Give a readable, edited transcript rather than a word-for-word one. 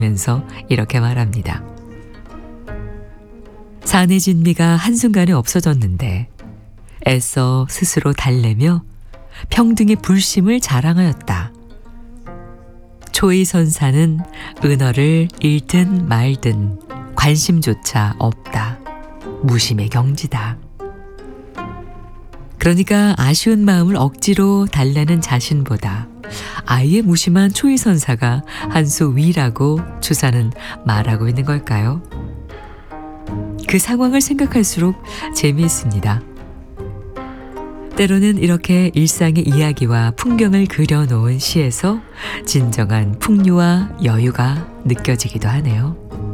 면서 이렇게 말합니다. 사내 진미가 한순간에 없어졌는데 애써 스스로 달래며 평등의 불심을 자랑하였다. 초이선사는 은어를 잃든 말든 관심조차 없다. 무심의 경지다. 그러니까 아쉬운 마음을 억지로 달래는 자신보다 아예 무심한 초이선사가 한 수 위라고 주사는 말하고 있는 걸까요? 그 상황을 생각할수록 재미있습니다. 때로는 이렇게 일상의 이야기와 풍경을 그려놓은 시에서 진정한 풍요와 여유가 느껴지기도 하네요.